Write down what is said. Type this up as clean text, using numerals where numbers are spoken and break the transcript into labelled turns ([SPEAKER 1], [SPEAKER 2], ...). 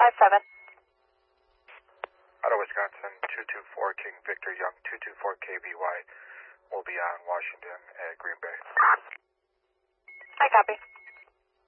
[SPEAKER 1] 257.
[SPEAKER 2] Out of Wisconsin, 224 King Victor Young, 224 KBY will be on Washington at Green Bay.
[SPEAKER 1] I copy.